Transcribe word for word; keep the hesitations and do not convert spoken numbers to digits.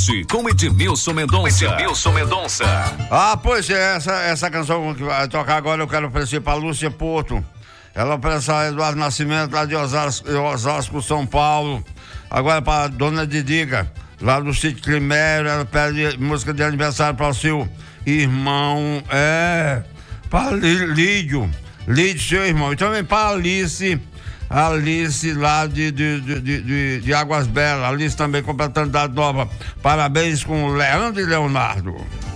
Nordeste com Edmilson Mendonça. Edmilson Mendonça. Ah, pois é, essa, essa canção que vai tocar agora eu quero oferecer pra Lúcia Porto. Ela oferece a Eduardo Nascimento, lá de Osasco, Osasco, São Paulo. Agora pra Dona Didiga, lá do sítio Climério, ela pede música de aniversário para o seu irmão, é, para Lídio, Lídio, seu irmão. E também para Alice, Alice lá de, de, de, de, de Águas Belas, Alice também completando idade nova. Parabéns com Leandro e Leonardo.